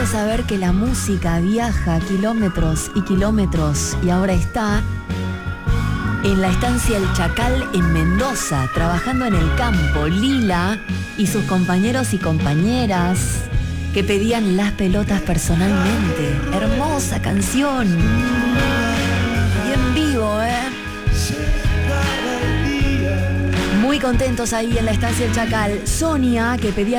saber que la música viaja kilómetros y kilómetros y ahora está en la estancia El Chacal en Mendoza, trabajando en el campo. Lila y sus compañeros y compañeras que pedían las pelotas personalmente. Hermosa canción. Y en vivo, Muy contentos ahí en la estancia El Chacal. Sonia, que pedía